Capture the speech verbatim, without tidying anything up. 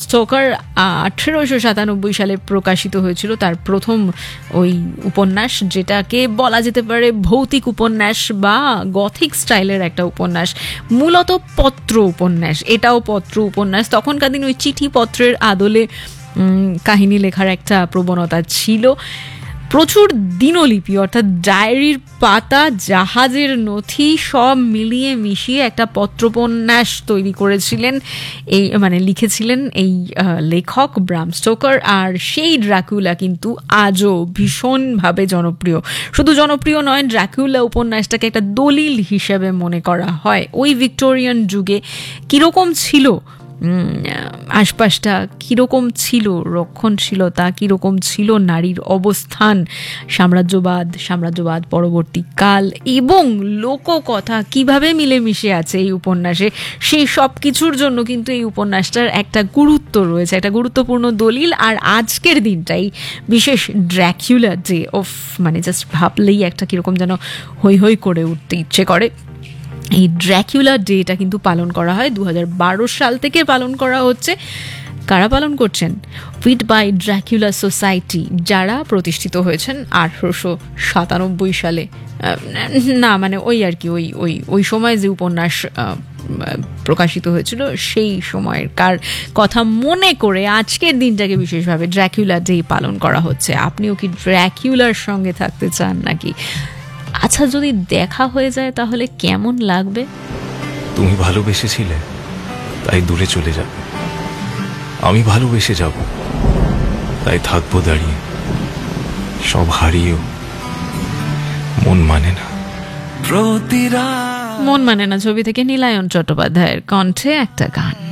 Stoker আঠেরোশো সাতানব্বই সালে প্রকাশিত হয়েছিল তার প্রথম ওই উপন্যাস, যেটাকে বলা যেতে পারে ভৌতিক উপন্যাস বা গথিক স্টাইলের একটা উপন্যাস, মূলত পত্র উপন্যাস। এটাও পত্র উপন্যাস। তখনকার দিন ওই চিঠিপত্রের আদলে কাহিনী লেখার একটা প্রবণতা ছিল। প্রচুর দিনলিপি অর্থাৎ ডায়েরির পাতা, জাহাজের নথি সব মিলিয়ে মিশিয়ে একটা পত্রোপন্যাস তৈরি করেছিলেন, এই মানে লিখেছিলেন এই লেখক ব্রাম স্টোকার। আর সেই ড্রাকুলা কিন্তু আজও ভীষণভাবে জনপ্রিয়। শুধু জনপ্রিয় নয়, ড্রাকুলা উপন্যাসটাকে একটা দলিল হিসেবে মনে করা হয়। ওই ভিক্টোরিয়ান যুগে কীরকম ছিল আশপাশটা, কীরকম ছিল রক্ষণশীলতা, কীরকম ছিল নারীর অবস্থান, সাম্রাজ্যবাদ সাম্রাজ্যবাদ পরবর্তী কাল এবং লোককথা কিভাবে মিলেমিশে আছে এই উপন্যাসে, সেই সব কিছুর জন্য কিন্তু এই উপন্যাসটার একটা গুরুত্ব রয়েছে, একটা গুরুত্বপূর্ণ দলিল। আর আজকের দিনটাই বিশেষ ড্র্যাকুলা ডে, অফ মানে জাস্ট ভাবলেই একটা কীরকম যেন হৈ হৈ করে উঠতে ইচ্ছে করে। এই ড্র্যাকুলা ডেটা কিন্তু পালন করা হয় দু হাজার বারো সাল থেকে পালন করা হচ্ছে। কারা পালন করছেন? উইট বাই ড্র্যাকুলা সোসাইটি, যারা প্রতিষ্ঠিত হয়েছেন আঠেরোশো সাতানব্বই সালে। না মানে ওই আর কি ওই ওই ওই সময় যে উপন্যাস প্রকাশিত হয়েছিল সেই সময়ের কার কথা মনে করে আজকের দিনটাকে বিশেষভাবে ড্র্যাকুলা ডে পালন করা হচ্ছে। আপনিও কি ড্র্যাকুলার সঙ্গে থাকতে চান নাকি? আচ্ছা, যদি দেখা হয়ে যায় তাহলে কেমন লাগবে? তুমি ভালোবেসেছিলে তাই দূরে চলে যাবে, আমি ভালোবেসে যাব তাই থাকবো দাঁড়িয়ে। সব হারিয়েও মন মানে না। মন মানে না ছবি থেকে নীলায়ন চট্টোপাধ্যায়ের কণ্ঠে একটা গান।